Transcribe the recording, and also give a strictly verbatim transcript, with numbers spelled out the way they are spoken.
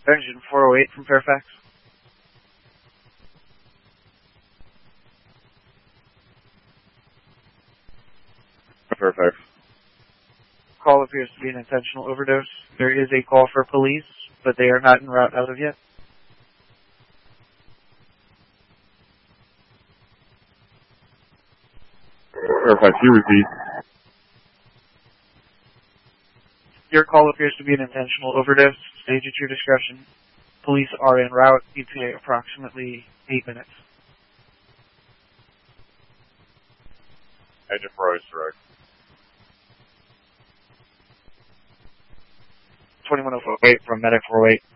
Engine four oh eight from Fairfax. Fairfax. Call appears to be an intentional overdose. There is a call for police, but they are not en route as of yet. Fairfax, you repeat. Your call appears to be an intentional overdose. Stage at your discretion. Police are en route. E T A approximately eight minutes. Engine four oh eight, direct. twenty-one oh eight from Medic four oh eight.